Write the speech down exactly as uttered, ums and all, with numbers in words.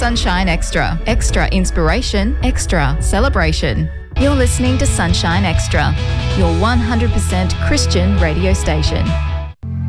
Sunshine Extra. Extra inspiration, extra celebration. You're listening to Sunshine Extra, your one hundred percent Christian radio station.